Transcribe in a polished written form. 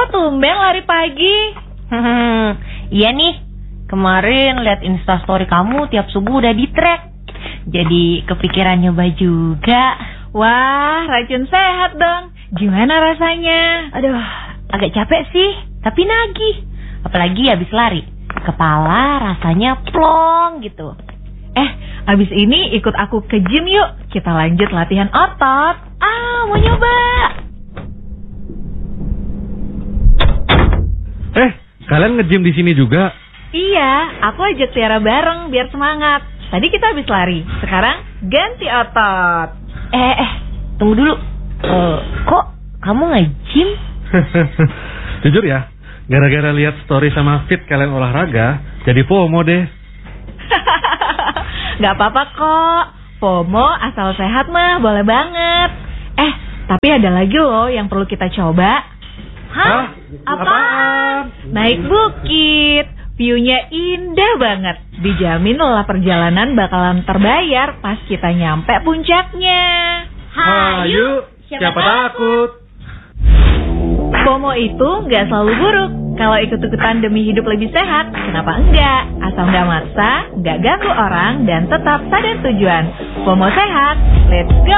Kok tumben lari pagi? Iya nih, kemarin lihat instastory kamu tiap subuh udah di track. Jadi kepikiran nyoba juga. Wah, racun sehat dong. Gimana rasanya? Aduh, agak capek sih, tapi nagih. Apalagi habis lari, kepala rasanya plong gitu. Abis ini ikut aku ke gym yuk. Kita lanjut latihan otot. Mau nyoba. Kalian nge-gym di sini juga? Iya, aku ajak Tiara bareng biar semangat. Tadi kita habis lari, sekarang ganti otot. Tunggu dulu. Kok kamu nge-gym? Jujur ya, gara-gara lihat story sama fit kalian olahraga, jadi FOMO deh. Gak apa-apa kok. FOMO asal sehat mah boleh banget. Tapi ada lagi loh yang perlu kita coba. Hah? Apaan? Naik bukit. View-nya indah banget. Dijamin lelah perjalanan bakalan terbayar pas kita nyampe puncaknya. Hayu, siapa takut? FOMO itu nggak selalu buruk. Kalau ikut-ikutan demi hidup lebih sehat, kenapa enggak? Asal nggak maksa, nggak ganggu orang, dan tetap sadar tujuan. FOMO sehat, let's go!